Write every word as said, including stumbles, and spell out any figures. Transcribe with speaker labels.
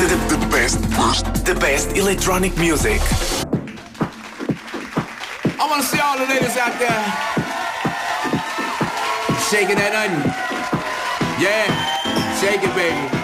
Speaker 1: The, the best, the best electronic music.
Speaker 2: I want to see all the ladies out there shaking that onion. Yeah, shake it, baby.